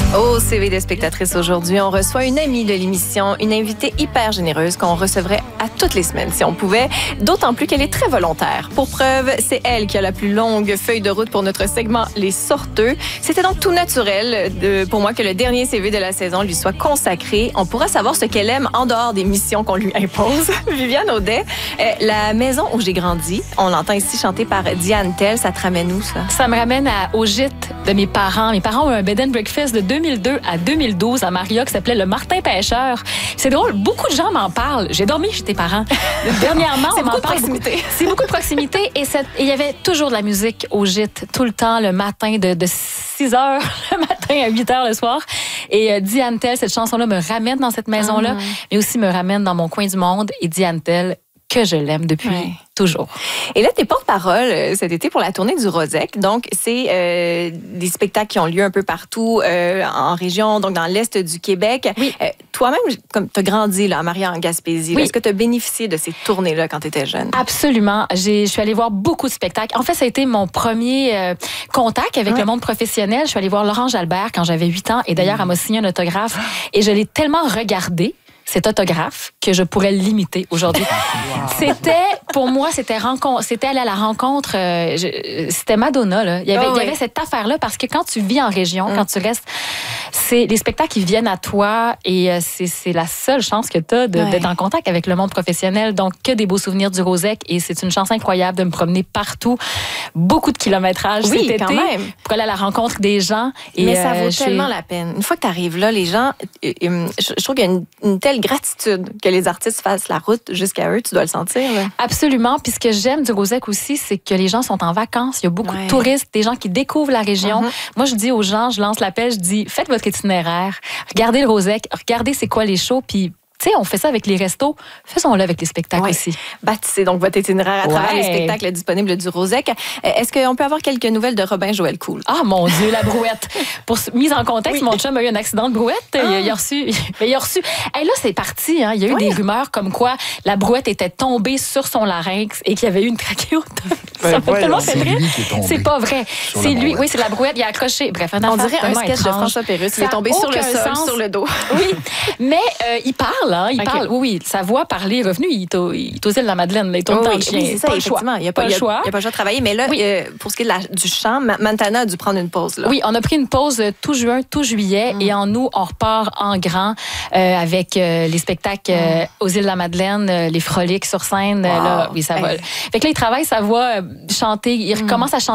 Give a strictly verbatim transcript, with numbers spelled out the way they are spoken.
Au C V des spectatrices aujourd'hui, on reçoit une amie de l'émission, une invitée hyper généreuse qu'on recevrait à toutes les semaines si on pouvait, d'autant plus qu'elle est très volontaire. Pour preuve, c'est elle qui a la plus longue feuille de route pour notre segment Les Sorteux. C'était donc tout naturel de, pour moi que le dernier C V de la saison lui soit consacré. On pourra savoir ce qu'elle aime en dehors des missions qu'on lui impose. Viviane Audet, euh, la maison où j'ai grandi, on l'entend ici chanter par Diane Tell, ça te ramène où ça? Ça me ramène à, au gîte de mes parents. Mes parents ont eu un bed and breakfast de deux mille deux à deux mille douze à Maria qui s'appelait le Martin Pêcheur. C'est drôle, beaucoup de gens m'en parlent. J'ai dormi chez tes parents. Dernièrement, on m'en parle beaucoup. C'est beaucoup de proximité et il y avait toujours de la musique au gîte, tout le temps, le matin, de, de six heures le matin à huit heures le soir. Et euh, Diane Tell, cette chanson-là me ramène dans cette maison-là, mmh. mais aussi me ramène dans mon coin du monde. Et Diane Tell, que je l'aime depuis ouais. toujours. Et là, t'es porte-parole cet été pour la tournée du Rosec. Donc, c'est euh, des spectacles qui ont lieu un peu partout euh, en région, donc dans l'Est du Québec. Oui. Euh, toi-même, comme tu as grandi là, à Maria en Gaspésie, oui. est-ce que tu as bénéficié de ces tournées-là quand tu étais jeune? Absolument. Je suis allée voir beaucoup de spectacles. En fait, ça a été mon premier euh, contact avec ouais. le monde professionnel. Je suis allée voir Laurent Jalbert quand j'avais huit ans. Et d'ailleurs, mmh. elle m'a signé un autographe. Et je l'ai tellement regardé, cet autographe, que je pourrais l'imiter aujourd'hui. Wow. C'était, pour moi, c'était rencontre, c'était aller à la rencontre, euh, je, c'était Madonna, là. Il y avait, oh, il y avait oui. cette affaire-là, parce que quand tu vis en région, mm. quand tu restes, c'est les spectacles qui viennent à toi et euh, c'est, c'est la seule chance que tu as de, ouais. d'être en contact avec le monde professionnel. Donc, que des beaux souvenirs du Rosec et c'est une chance incroyable de me promener partout. Beaucoup de kilométrage oui, cet quand été même. Pour aller à la rencontre des gens. Et, mais ça vaut euh, tellement la peine. Une fois que tu arrives là, les gens, euh, euh, je, je trouve qu'il y a une, une telle gratitude que les artistes fassent la route jusqu'à eux. Tu dois le sentir, là. Absolument. Puis ce que j'aime du Rosec aussi, c'est que les gens sont en vacances. Il y a beaucoup ouais. de touristes, des gens qui découvrent la région. Mm-hmm. Moi, je dis aux gens, je lance l'appel, je dis, faites votre itinéraire, regardez le Rosec, regardez c'est quoi les shows, puis tu sais, on fait ça avec les restos, faisons-le avec les spectacles ouais. aussi. Bâtissez donc votre itinéraire à travers ouais. les spectacles disponibles du Rosec. Est-ce qu'on peut avoir quelques nouvelles de Robin Joël Cool? Ah, mon Dieu, la brouette. Pour mise en contexte, oui. mon chum a eu un accident de brouette. Ah. Il, a, il a reçu... Il a reçu... Hey, là, c'est parti. Hein. Il y a eu oui. des rumeurs comme quoi la brouette était tombée sur son larynx et qu'il y avait eu une trachéotomie. Ça ouais, me fait ouais, tellement fait rire. C'est pas vrai. C'est lui. Oui, c'est la brouette. Il a accroché. Bref, un On dirait un sketch étrange. de François Pérusse. Il est tombé sur le sol, sens. sur le dos. Oui, mais euh, il parle. Hein. Il okay. parle. Oui, oui. Sa voix, parler, revenu, il est aux îles de la Madeleine. Il tourne oh, dans oui, le chien. Oui, c'est ça, pas le choix. Il n'y a pas, pas le choix. Il n'y a pas le choix de travailler. Mais là, oui. euh, pour ce qui est de la, du chant, Montana a dû prendre une pause. Là. Oui, on a pris une pause tout juin, tout juillet. Mm. Et en août, on repart en grand euh, avec euh, les spectacles euh, mm. aux îles de la Madeleine, euh, les froliques sur scène. Wow. Là, oui, ça hey. va. Fait que là, il travaille sa voix, euh, chanter. Il recommence mm. à chanter.